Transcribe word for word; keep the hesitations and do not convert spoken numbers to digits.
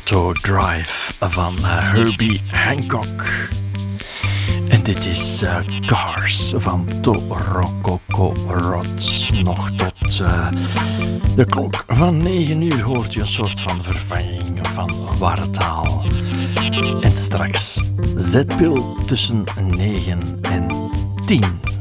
Auto Drive van uh, Herbie Hancock. En dit is uh, Cars van Torococo Rods. Nog tot uh, de klok van negen uur hoort u een soort van vervanging van wartaal. En straks zetpil tussen negen en tien.